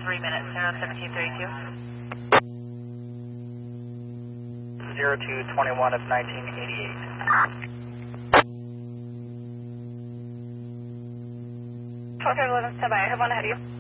minutes, 1732. 0221 of 1988. Okay, 11, stand by. I have one ahead of you.